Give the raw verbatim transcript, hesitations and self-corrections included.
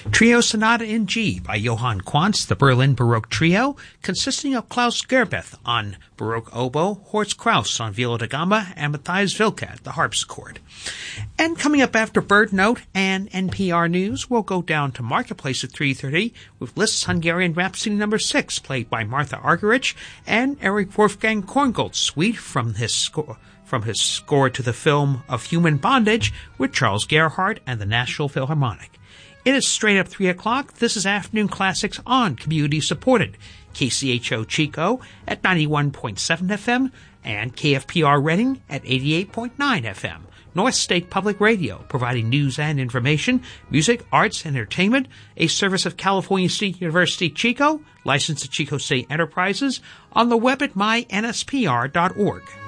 Trio Sonata in G by Johann Quantz, the Berlin Baroque Trio, consisting of Klaus Gerbeth on Baroque oboe, Horst Kraus on viola da gamba, and Matthias Wilke at the harpsichord. And coming up after Bird Note and N P R News, we'll go down to Marketplace at three thirty with Liszt's Hungarian Rhapsody number six, played by Martha Argerich, and Eric Wolfgang Korngold's suite from his score from his score to the film of Human Bondage with Charles Gerhardt and the Nashville Philharmonic. It is straight up three o'clock. This is Afternoon Classics on community-supported K C H O Chico at ninety-one point seven F M and K F P R Reading at eighty-eight point nine F M. North State Public Radio, providing news and information, music, arts, and entertainment, a service of California State University Chico, licensed to Chico State Enterprises, on the web at my N S P R dot org.